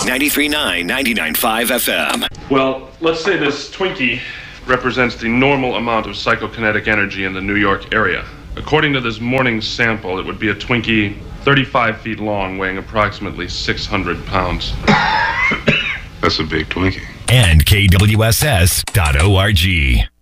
93.9, 99.5 FM. Well, let's say this Twinkie represents the normal amount of psychokinetic energy in the New York area. According to this morning's sample, it would be a Twinkie 35 feet long, weighing approximately 600 pounds. That's a big Twinkie. And KWSS.org.